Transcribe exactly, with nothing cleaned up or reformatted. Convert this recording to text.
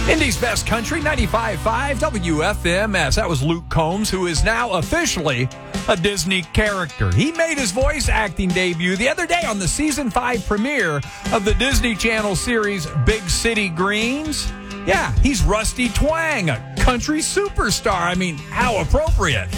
Indy's Best Country, ninety-five point five W F M S. That was Luke Combs, who is now officially a Disney character. He made his voice acting debut the other day on the season five premiere of the Disney Channel series Big City Greens. Yeah, he's Rusty Twang, a country superstar. I mean, how appropriate.